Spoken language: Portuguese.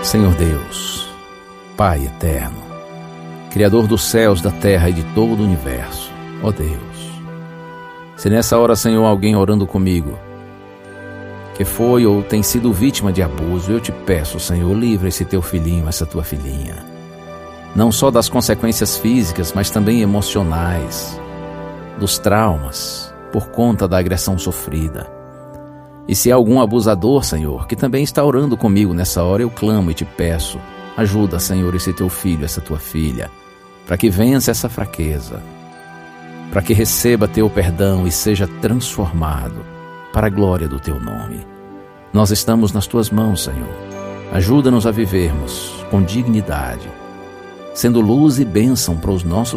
Senhor Deus, Pai eterno, Criador dos céus, da terra e de todo o universo, ó Deus, se nessa hora, Senhor, alguém orando comigo, que foi ou tem sido vítima de abuso, eu te peço, Senhor, livra esse teu filhinho, essa tua filhinha, não só das consequências físicas, mas também emocionais, dos traumas, por conta da agressão sofrida. E se há algum abusador, Senhor, que também está orando comigo nessa hora, eu clamo e te peço, ajuda, Senhor, esse teu filho, essa tua filha, para que vença essa fraqueza, para que receba teu perdão e seja transformado para a glória do teu nome. Nós estamos nas tuas mãos, Senhor. Ajuda-nos a vivermos com dignidade, sendo luz e bênção para os nossos